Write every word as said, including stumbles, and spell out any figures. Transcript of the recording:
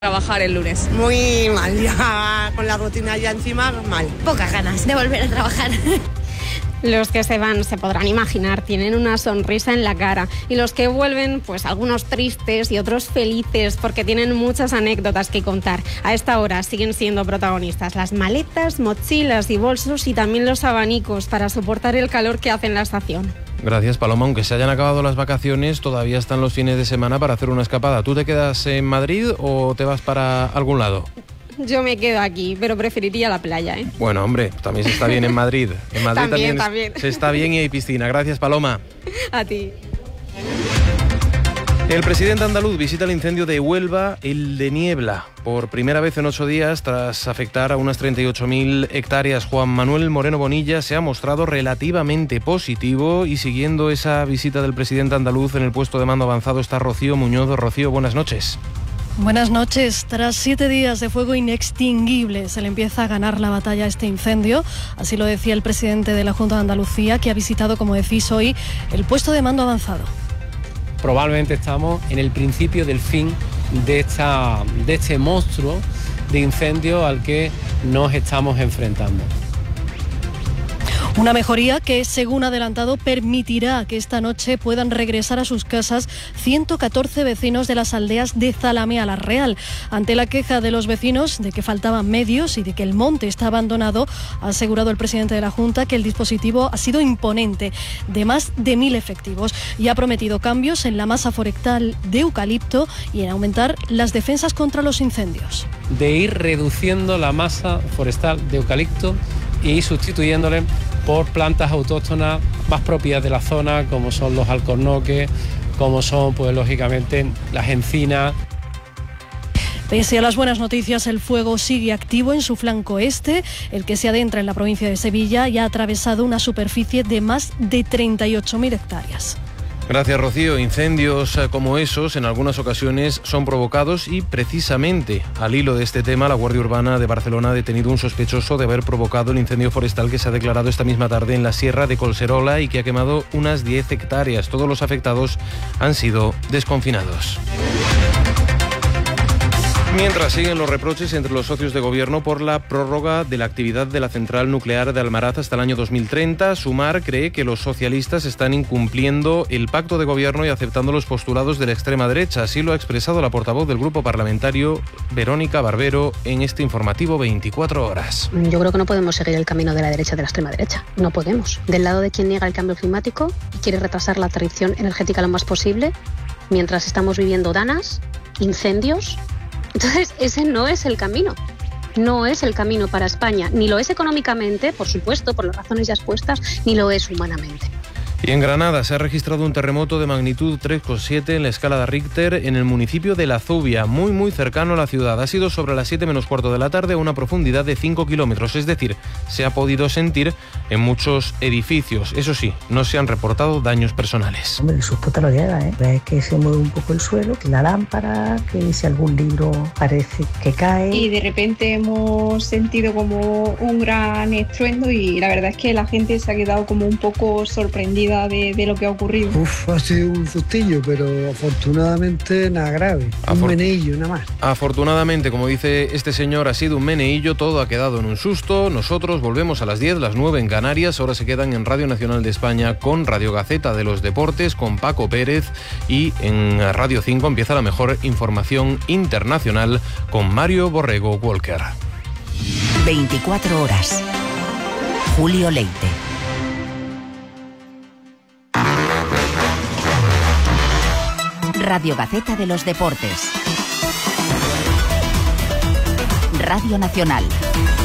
Trabajar el lunes. Muy mal, ya con la rutina ya encima, mal. Pocas ganas de volver a trabajar. Los que se van, se podrán imaginar, tienen una sonrisa en la cara. Y los que vuelven, pues algunos tristes y otros felices, porque tienen muchas anécdotas que contar. A esta hora siguen siendo protagonistas las maletas, mochilas y bolsos y también los abanicos para soportar el calor que hace en la estación. Gracias, Paloma. Aunque se hayan acabado las vacaciones, todavía están los fines de semana para hacer una escapada. ¿Tú te quedas en Madrid o te vas para algún lado? Yo me quedo aquí, pero preferiría la playa, ¿eh? Bueno, hombre, también se está bien en Madrid. En Madrid también, también, también. se está bien y hay piscina. Gracias, Paloma. A ti. El presidente andaluz visita el incendio de Huelva, el de Niebla, por primera vez en ocho días tras afectar a unas treinta y ocho mil hectáreas. Juan Manuel Moreno Bonilla se ha mostrado relativamente positivo y siguiendo esa visita del presidente andaluz en el puesto de mando avanzado está Rocío Muñoz. Rocío, buenas noches. Buenas noches. Tras siete días de fuego inextinguible se le empieza a ganar la batalla a este incendio. Así lo decía el presidente de la Junta de Andalucía, que ha visitado, como decís hoy, el puesto de mando avanzado. Probablemente estamos en el principio del fin de, esta, de este monstruo de incendio al que nos estamos enfrentando. Una mejoría que, según ha adelantado, permitirá que esta noche puedan regresar a sus casas ciento catorce vecinos de las aldeas de Zalamea la Real. Ante la queja de los vecinos de que faltaban medios y de que el monte está abandonado, ha asegurado el presidente de la Junta que el dispositivo ha sido imponente, de más de mil efectivos, y ha prometido cambios en la masa forestal de eucalipto y en aumentar las defensas contra los incendios. De ir reduciendo la masa forestal de eucalipto y sustituyéndole por plantas autóctonas más propias de la zona, como son los alcornoques, como son, pues lógicamente, las encinas. Pese a las buenas noticias, el fuego sigue activo en su flanco este, el que se adentra en la provincia de Sevilla y ha atravesado una superficie de más de treinta y ocho mil hectáreas. Gracias, Rocío. Incendios como esos en algunas ocasiones son provocados y precisamente al hilo de este tema la Guardia Urbana de Barcelona ha detenido un sospechoso de haber provocado el incendio forestal que se ha declarado esta misma tarde en la Sierra de Collserola y que ha quemado unas diez hectáreas. Todos los afectados han sido desconfinados. Mientras siguen los reproches entre los socios de gobierno por la prórroga de la actividad de la central nuclear de Almaraz hasta el año dos mil treinta, Sumar cree que los socialistas están incumpliendo el pacto de gobierno y aceptando los postulados de la extrema derecha. Así lo ha expresado la portavoz del grupo parlamentario, Verónica Barbero, en este informativo veinticuatro horas. Yo creo que no podemos seguir el camino de la derecha de la extrema derecha. No podemos. Del lado de quien niega el cambio climático y quiere retrasar la transición energética lo más posible, mientras estamos viviendo danas, incendios. Entonces, ese no es el camino. No es el camino para España. Ni lo es económicamente, por supuesto, por las razones ya expuestas, ni lo es humanamente. Y en Granada se ha registrado un terremoto de magnitud tres coma siete en la escala de Richter en el municipio de La Zubia, muy muy cercano a la ciudad. Ha sido sobre las siete menos cuarto de la tarde a una profundidad de cinco kilómetros, es decir, se ha podido sentir en muchos edificios. Eso sí, no se han reportado daños personales. Hombre, el susto te lo lleva, ¿eh? Ves que se mueve un poco el suelo, que la lámpara, que si algún libro parece que cae. Y de repente hemos sentido como un gran estruendo y la verdad es que la gente se ha quedado como un poco sorprendida De, de lo que ha ocurrido. Uf, ha sido un sustillo, pero afortunadamente nada grave, Afor- un meneillo nada más. Afortunadamente, como dice este señor, ha sido un meneillo, todo ha quedado en un susto. Nosotros volvemos a las diez, las nueve en Canarias, ahora se quedan en Radio Nacional de España con Radio Gaceta de los Deportes, con Paco Pérez, y en Radio cinco empieza la mejor información internacional con Mario Borrego Walker. veinticuatro horas. Julio Leite. Radio Gaceta de los Deportes. Radio Nacional.